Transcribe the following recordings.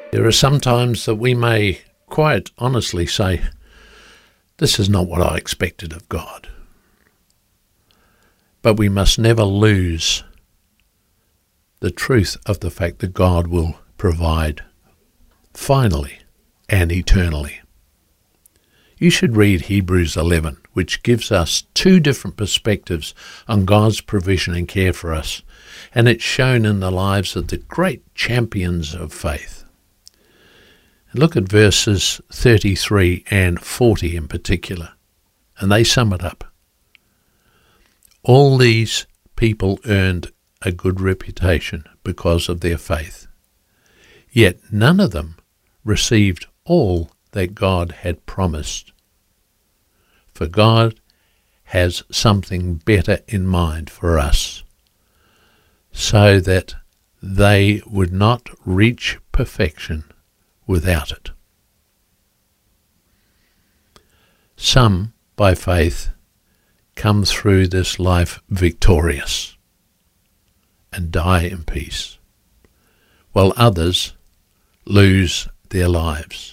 There are some times that we may quite honestly say, this is not what I expected of God. But we must never lose the truth of the fact that God will provide finally and eternally. You should read Hebrews 11, which gives us two different perspectives on God's provision and care for us, and it's shown in the lives of the great champions of faith. Look at verses 33 and 40 in particular, and they sum it up. All these people earned a good reputation because of their faith, yet none of them received all that God had promised. For God has something better in mind for us, so that they would not reach perfection without it. Some, by faith, come through this life victorious and die in peace, while others lose their lives.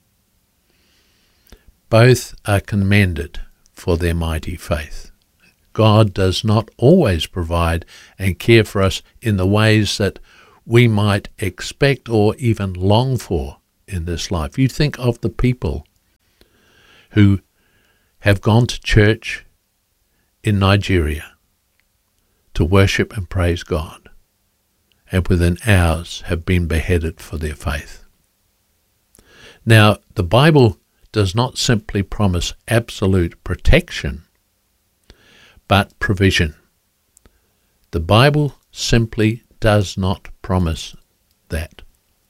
Both are commended for their mighty faith. God does not always provide and care for us in the ways that we might expect or even long for in this life. You think of the people who have gone to church in Nigeria to worship and praise God, and within hours have been beheaded for their faith. Now, the Bible does not simply promise absolute protection, but provision. The Bible simply does not promise that.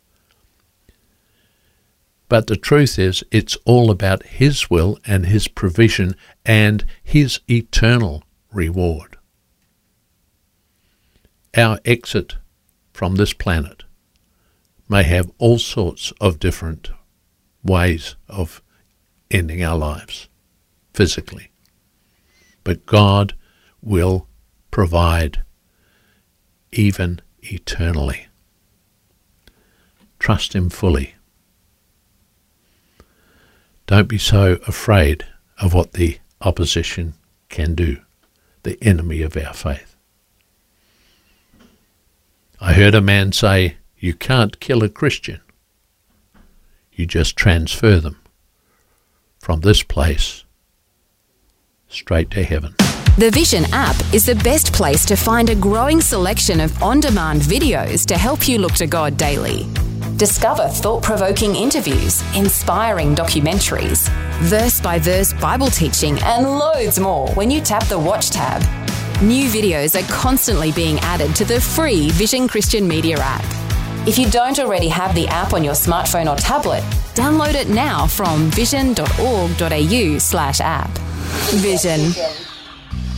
But the truth is, it's all about His will and His provision and His eternal reward. Our exit from this planet may have all sorts of different ways of ending our lives physically, but God will provide even eternally. Trust Him fully. Don't be so afraid of what the opposition can do, the enemy of our faith. I heard a man say, you can't kill a Christian. You just transfer them from this place straight to heaven. The Vision app is the best place to find a growing selection of on-demand videos to help you look to God daily. Discover thought-provoking interviews, inspiring documentaries, verse-by-verse Bible teaching, and loads more when you tap the Watch tab. New videos are constantly being added to the free Vision Christian Media app. If you don't already have the app on your smartphone or tablet, download it now from vision.org.au/app. Vision.